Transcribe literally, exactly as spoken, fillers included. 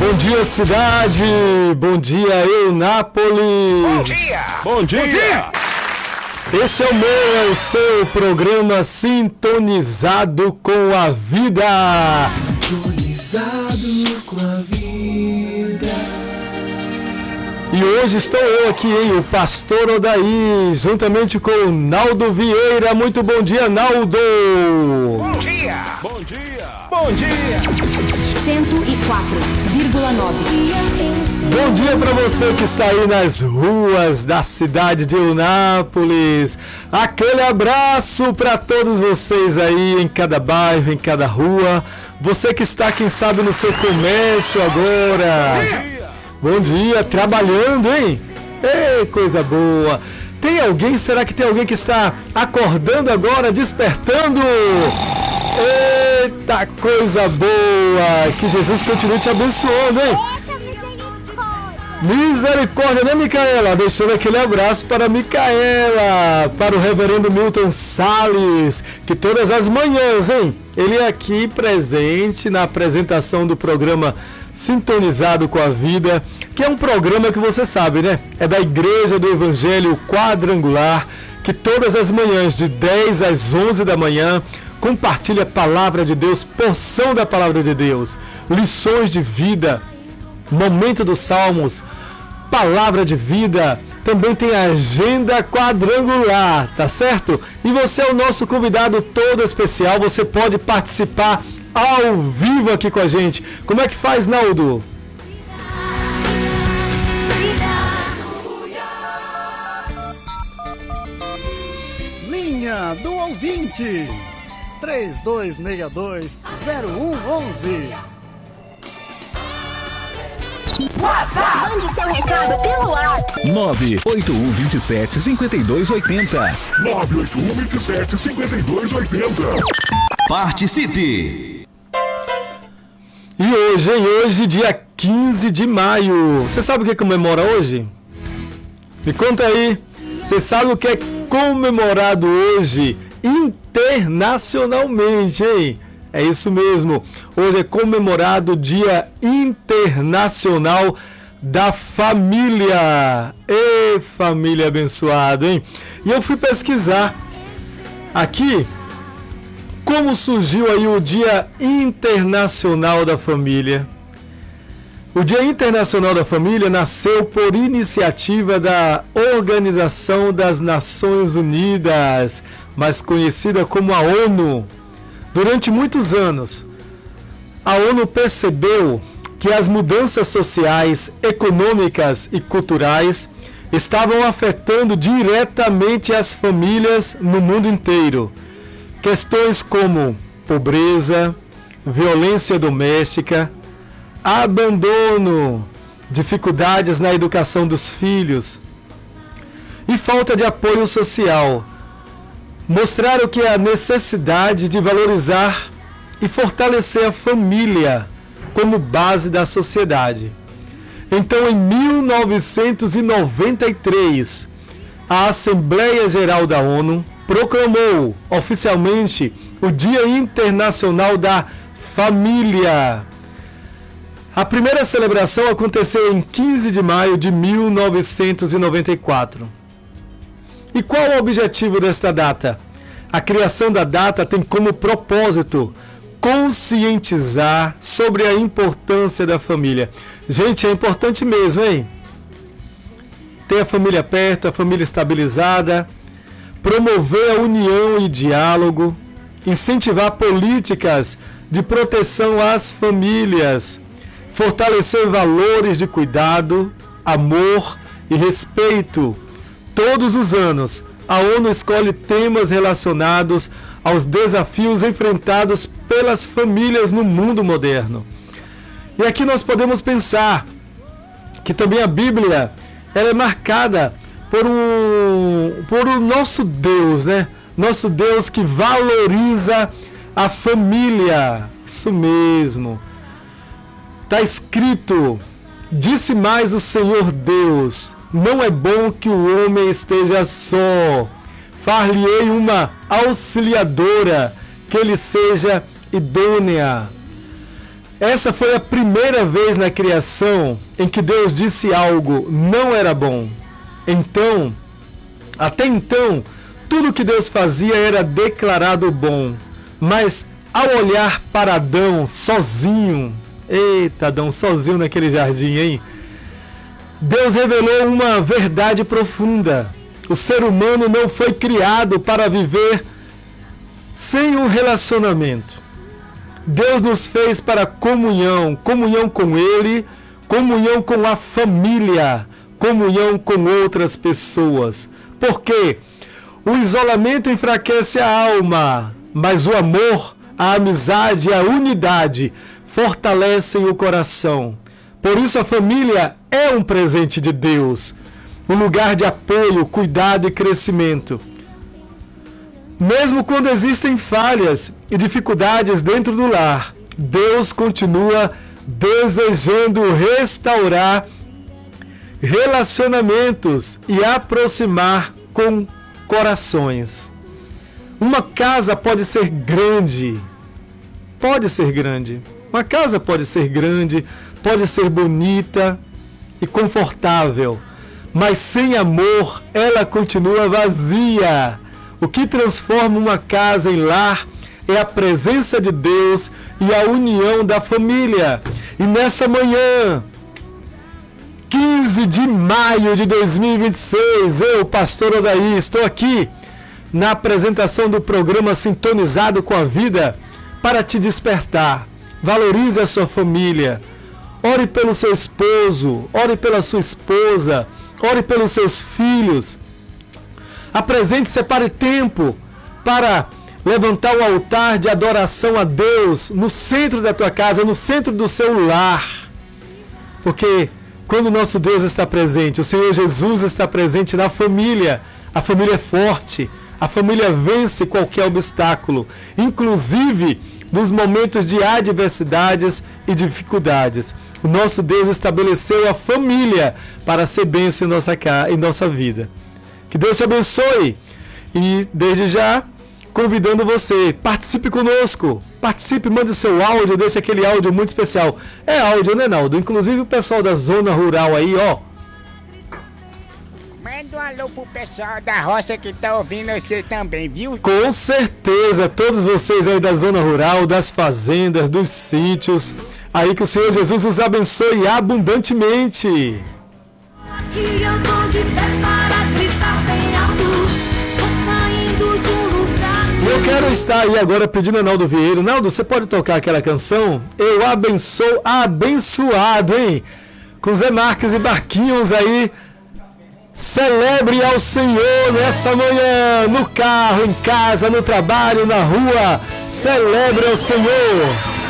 Bom dia, cidade! Bom dia, Eunápolis! Bom dia! Bom dia! Bom dia. Este é o meu, é o seu programa Sintonizado com a Vida. Sintonizado com a vida. E hoje estou eu aqui, hein, o pastor Odaí, juntamente com o Naldo Vieira. Muito bom dia, Naldo! Bom dia! Bom dia! Bom dia! cento e quatro vírgula nove. Bom dia para você que está aí nas ruas da cidade de Eunápolis. Aquele abraço para todos vocês aí em cada bairro, em cada rua. Você que está, quem sabe, no seu comércio agora. Bom dia, trabalhando, hein? Ei, coisa boa! Tem alguém, será que tem alguém que está acordando agora, despertando? Eita, coisa boa! Que Jesus continue te abençoando, hein? Misericórdia, né, Micaela? Deixando aquele abraço para Micaela, para o reverendo Milton Salles, que todas as manhãs, hein? Ele é aqui presente na apresentação do programa Sintonizado com a Vida, que é um programa que você sabe, né? É da Igreja do Evangelho Quadrangular, que todas as manhãs, de dez às onze da manhã, compartilha a Palavra de Deus, porção da Palavra de Deus, lições de vida, momento dos Salmos, Palavra de Vida. Também tem a Agenda Quadrangular, tá certo? E você é o nosso convidado todo especial, você pode participar ao vivo aqui com a gente. Como é que faz, Naldo? Linha do ouvinte três dois seis dois zero um um um. WhatsApp. Mande seu recado pelo WhatsApp. nove oito um dois sete cinco dois oito zero. nove oito um dois sete cinco dois oito zero. Participe! E hoje, hein? Hoje, dia quinze de maio. Você sabe o que comemora hoje? Me conta aí. Você sabe o que é comemorado hoje internacionalmente, hein? É isso mesmo. Hoje é comemorado o Dia Internacional da Família. Ê, família abençoada, hein? E eu fui pesquisar aqui como surgiu aí o Dia Internacional da Família. O Dia Internacional da Família nasceu por iniciativa da Organização das Nações Unidas, mais conhecida como a ONU. Durante muitos anos, a ONU percebeu que as mudanças sociais, econômicas e culturais estavam afetando diretamente as famílias no mundo inteiro. Questões como pobreza, violência doméstica, abandono, dificuldades na educação dos filhos e falta de apoio social mostraram que a necessidade de valorizar e fortalecer a família como base da sociedade. Então, em mil novecentos e noventa e três, a Assembleia Geral da ONU proclamou oficialmente o Dia Internacional da Família. A primeira celebração aconteceu em quinze de maio de mil novecentos e noventa e quatro. E qual o objetivo desta data? A criação da data tem como propósito conscientizar sobre a importância da família. Gente, é importante mesmo, hein? Ter a família perto, a família estabilizada, promover a união e diálogo, incentivar políticas de proteção às famílias, fortalecer valores de cuidado, amor e respeito. Todos os anos, a ONU escolhe temas relacionados aos desafios enfrentados pelas famílias no mundo moderno. E aqui nós podemos pensar que também a Bíblia ela é marcada por um, por o nosso Deus, né? Nosso Deus que valoriza a família. Isso mesmo. Está escrito: disse mais o Senhor Deus, não é bom que o homem esteja só. Far-lhe-ei uma auxiliadora, que ele seja idônea. Essa foi a primeira vez na criação em que Deus disse algo não era bom. Então, até então, tudo que Deus fazia era declarado bom. Mas ao olhar para Adão sozinho, eita, Adão sozinho naquele jardim, hein? Deus revelou uma verdade profunda. O ser humano não foi criado para viver sem um relacionamento. Deus nos fez para comunhão, comunhão com Ele, comunhão com a família, comunhão com outras pessoas. Porque o isolamento enfraquece a alma, mas o amor, a amizade e a unidade fortalecem o coração. Por isso a família é um presente de Deus, um lugar de apoio, cuidado e crescimento. Mesmo quando existem falhas e dificuldades dentro do lar, Deus continua desejando restaurar relacionamentos e aproximar com corações. Uma casa pode ser grande, pode ser grande. Uma casa pode ser grande, pode ser bonita e confortável, mas sem amor ela continua vazia. O que transforma uma casa em lar é a presença de Deus e a união da família. E nessa manhã, quinze de maio de dois mil e vinte e seis, eu, pastor Odaí, estou aqui na apresentação do programa Sintonizado com a Vida para te despertar. Valorize a sua família. Ore pelo seu esposo, ore pela sua esposa, ore pelos seus filhos. Apresente, separe tempo para levantar um altar de adoração a Deus no centro da tua casa, no centro do seu lar. Porque quando o nosso Deus está presente, o Senhor Jesus está presente na família, a família é forte, a família vence qualquer obstáculo, inclusive nos momentos de adversidades e dificuldades. O nosso Deus estabeleceu a família para ser bênção em nossa, em nossa vida. Que Deus te abençoe. E desde já, convidando você, participe conosco. Participe, mande o seu áudio, deixe aquele áudio muito especial. É áudio, né, Naldo? Inclusive o pessoal da zona rural aí, ó. Manda um alô pro pessoal da roça que tá ouvindo você também, viu? Com certeza, todos vocês aí da zona rural, das fazendas, dos sítios. Aí que o Senhor Jesus os abençoe abundantemente. Aqui eu tô de pé para gritar bem alto. Tô saindo de um lugar. Eu quero estar aí agora pedindo a Naldo Vieira. Naldo, você pode tocar aquela canção? Eu abençoo, abençoado, hein? Com Zé Marques e Barquinhos aí. Celebre ao Senhor nessa manhã, no carro, em casa, no trabalho, na rua. Celebre ao Senhor.